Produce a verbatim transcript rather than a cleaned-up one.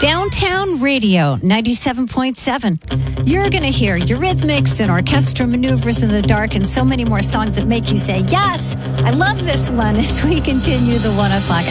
Downtown Radio, ninety-seven point seven. You're going to hear Eurythmics and orchestral maneuvers in the dark and so many more songs that make you say, yes, I love this one as we continue the one o'clock